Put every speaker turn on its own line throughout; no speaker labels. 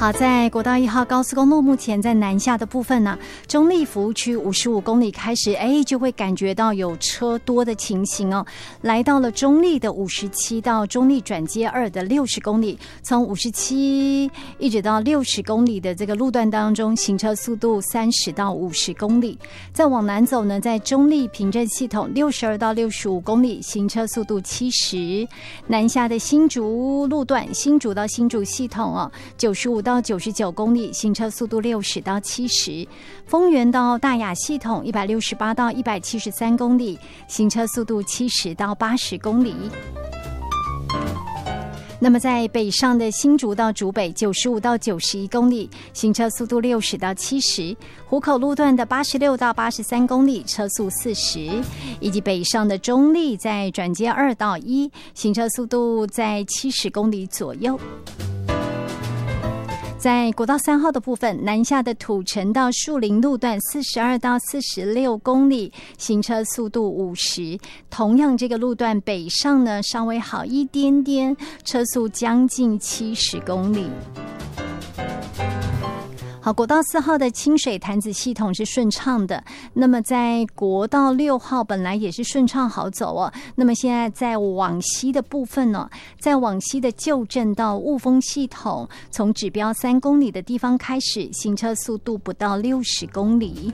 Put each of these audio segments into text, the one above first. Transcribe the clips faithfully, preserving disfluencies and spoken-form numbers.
好，在国道一号高速公路目前在南下的部分呢、啊，中立服务区五十五公里开始，哎，就会感觉到有车多的情形哦。来到了中立的五十七到中立转接二的六十公里，从五十七一直到六十公里的这个路段当中，行车速度三十到五十公里。再往南走呢，在中立平镇系统六十二到六十五公里，行车速度七十。南下的新竹路段，新竹到新竹系统哦，九十五到九十九公里，行车速度六十到七十。丰原到大雅系统一百六十八到一百七十三公里，行车速度七十到八十公里。那么在北上的新竹到竹北九十五到九十一公里，行车速度六十到七十。湖口路段的八十六到八十三公里，车速四十。以及北上的中立在转接二到一，行车速度在七十公里左右。在国道三号的部分，南下的土城到树林路段四十二到四十六公里，行车速度五十。同样这个路段北上呢稍微好一点点，车速将近七十公里。好，国道四号的清水潭子系统是顺畅的，那么在国道六号本来也是顺畅好走哦，那么现在在往西的部分呢、哦，在往西的旧镇到雾峰系统，从指标三公里的地方开始，行车速度不到六十公里。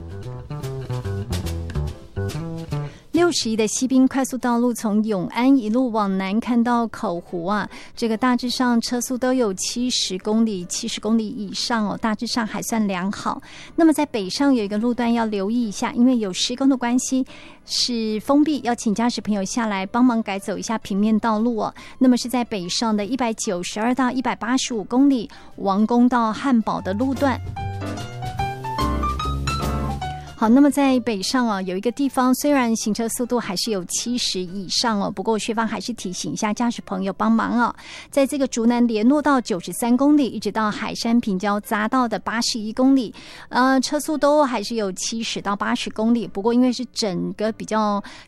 六十一的西滨快速道路从永安一路往南看到口湖啊，这个大致上车速都有七十公里、七十公里以上哦，大致上还算良好。那么在北上有一个路段要留意一下，因为有施工的关系是封闭，要请驾驶朋友下来帮忙改走一下平面道路哦。那么是在北上的一百九十二到一百八十五公里王宫到汉堡的路段。好，那么在北上啊，有一个地方虽然行车速度还是有七十以上哦，不过薛方还是提醒一下驾驶朋友帮忙哦，在这个竹南联络道九十三公里，一直到海山平交匝道的八十一公里，呃，车速都还是有七十到八十公里。不过因为是整个比较